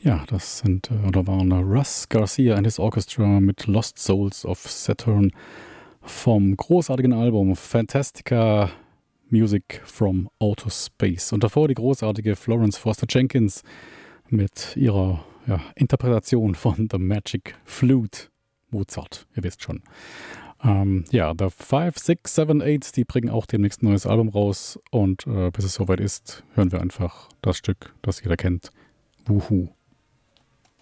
Ja, das sind oder waren Russ Garcia and his Orchestra mit Lost Souls of Saturn vom großartigen Album Fantastica Music from Outer Space. Und davor die großartige Florence Foster Jenkins mit ihrer Interpretation von The Magic Flute. Mozart, ihr wisst schon. The 5, 6, 7, 8, die bringen auch demnächst ein neues Album raus. Und bis es soweit ist, hören wir einfach das Stück, das jeder kennt. Wuhu.